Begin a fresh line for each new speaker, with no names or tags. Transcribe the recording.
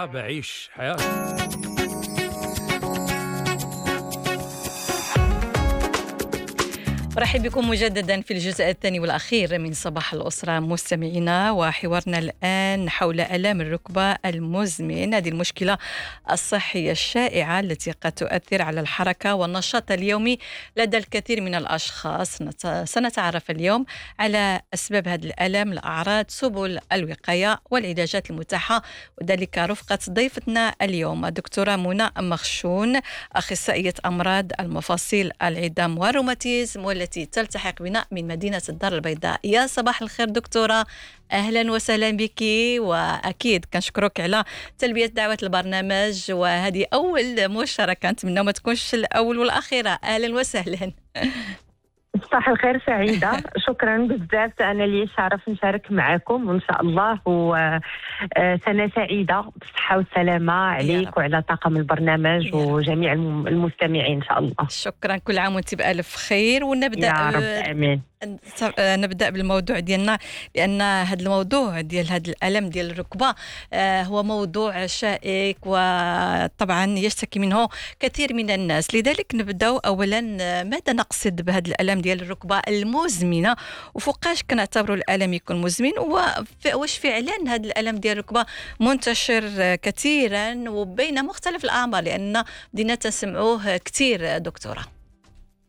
بعيش حياة.
أرحب بكم مجددا في الجزء الثاني والأخير من صباح الأسرة مستمعينا، وحوارنا الآن حول آلام الركبة المزمن، هذه المشكلة الصحية الشائعة التي قد تؤثر على الحركة والنشاط اليومي لدى الكثير من الأشخاص. سنتعرف اليوم على أسباب هذه الآلام، الأعراض، سبل الوقاية والعلاجات المتاحة، وذلك رفقة ضيفتنا اليوم الدكتورة منى مخشون، أخصائية أمراض المفاصل العظام والروماتيزم، التي تلتحق بنا من مدينة الدار البيضاء. يا صباح الخير دكتورة، أهلا وسهلا بك، وأكيد كنشكرك على تلبية دعوة البرنامج، وهذه أول مشاركة، نتمنى ما تكونش الأول والأخيرة. أهلا وسهلا.
صباح الخير سعيدة، شكرا بزاف، أنا لي شرف نشارك معكم وإن شاء الله سنة سعيدة بالصحة والسلامة عليك وعلى طاقم البرنامج وجميع المستمعين إن شاء الله.
شكرا، كل عام وانت بألف خير. ونبدأ
يا رب آمين.
نبدأ بالموضوع ديالنا، لأن هذا الموضوع ديال هذا الألم ديال الركبة هو موضوع شائك، وطبعا يشتكي منه كثير من الناس. لذلك نبدأ أولا، ماذا نقصد بهذا الألم ديال الركبة المزمنة، وفوقاش كنعتبروا الألم يكون مزمن، واش فعلا هذا الألم ديال الركبة منتشر كثيرا وبين مختلف الأعمار، لأن بدينا تسمعوه كثير دكتورة.